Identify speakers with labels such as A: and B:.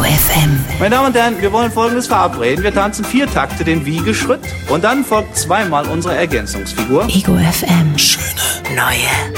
A: FM.
B: Meine Damen und Herren, wir wollen Folgendes verabreden. Wir tanzen 4 Takte den Wiegeschritt und dann folgt zweimal unsere Ergänzungsfigur.
A: Ego FM.
C: Schöne
A: neue